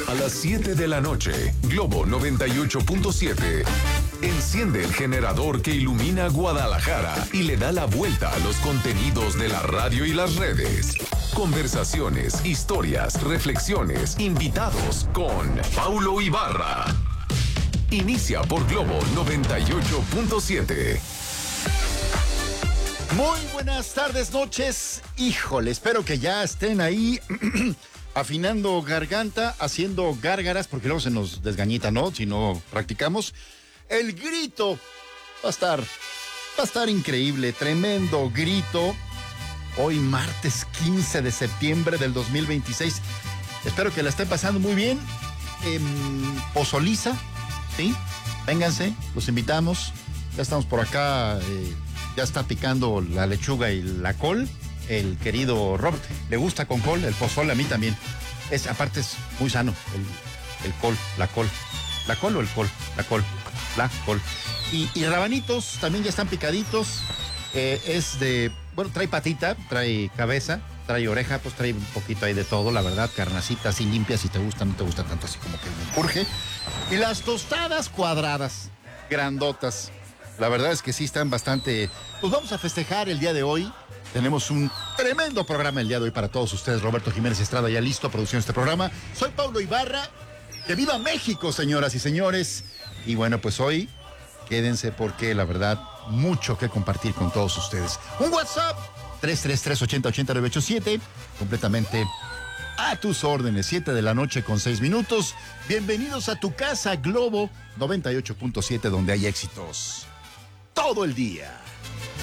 A las 7 de la noche, Globo 98.7. Enciende el generador que ilumina Guadalajara y le da la vuelta a los contenidos de la radio y las redes. Conversaciones, historias, reflexiones, invitados con Paulo Ibarra. Inicia por Globo 98.7. Muy buenas tardes, noches. Híjole, espero que ya estén ahí afinando garganta, haciendo gárgaras, porque luego se nos desgañita, ¿no? Si no practicamos. El grito va a estar increíble, tremendo grito. Hoy martes 15 de septiembre del 2026. Espero que la estén pasando muy bien. Pozoliza, ¿sí? Vénganse, los invitamos. Ya estamos por acá, ya está picando la lechuga y la col. El querido Robert, le gusta con col, el pozole a mí también. Aparte es muy sano, el col, la col. ¿La col o el col? La col. La col. Y rabanitos también ya están picaditos. Trae patita, trae cabeza, trae oreja, pues trae un poquito ahí de todo, la verdad, carnacita así limpia, si te gusta, no te gusta tanto así como que me empurge. Y las tostadas cuadradas, grandotas, la verdad es que sí están bastante. Pues vamos a festejar el día de hoy. Tenemos un tremendo programa el día de hoy para todos ustedes. Roberto Jiménez Estrada ya listo a producción de este programa. Soy Paulo Ibarra. ¡Que viva México, señoras y señores! Y bueno, pues hoy quédense porque la verdad, mucho que compartir con todos ustedes. Un WhatsApp, 333-80-8987, completamente a tus órdenes, 7 de la noche con 6 minutos. Bienvenidos a tu casa, Globo 98.7, donde hay éxitos todo el día.